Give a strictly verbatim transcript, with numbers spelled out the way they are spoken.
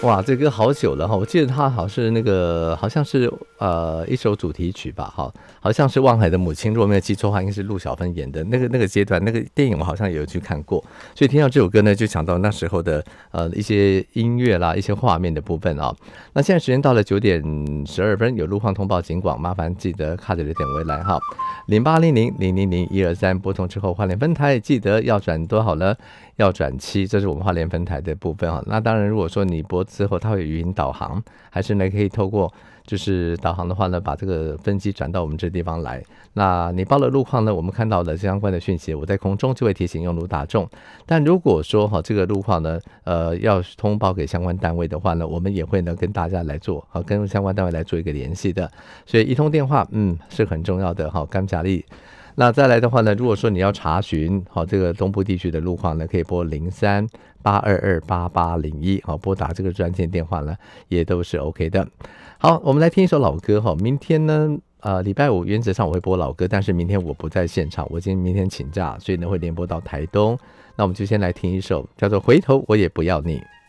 哇，这歌好久了哈，我记得它好像是那个，好像是呃一首主题曲吧，哈，好像是《望海的母亲》，如果没有记错的话，应该是陆小芬演的那个那个阶段，那个电影我好像也有去看过，所以听到这首歌呢，就想到那时候的呃一些音乐啦，一些画面的部分啊。那现在时间到了九点十二分，有路况通报警广，麻烦记得卡着留点回来哈，零八零零零零零一二三拨通之后，花莲分台记得要转多好呢？要转七，这是我们花莲分台的部分哈。那当然，如果说你拨之后它会语音导航，还是呢可以透过就是导航的话呢，把这个分机转到我们这地方来。那你报了路况呢，我们看到的相关的讯息，我在空中就会提醒用路大众。但如果说哈这个路况呢，呃要通报给相关单位的话呢，我们也会呢跟大家来做，好跟相关单位来做一个联系的。所以一通电话，嗯是很重要的哈，甘甲力。那再来的话呢，如果说你要查询好这个东部地区的路况呢，可以拨零三八二二八八零一，好拨打这个专线电话呢，也都是 OK 的。好，我们来听一首老歌哈。明天呢，呃，礼拜五原则上我会播老歌，但是明天我不在现场，我今天明天请假，所以呢会联播到台东。那我们就先来听一首叫做《回头我也不要你》。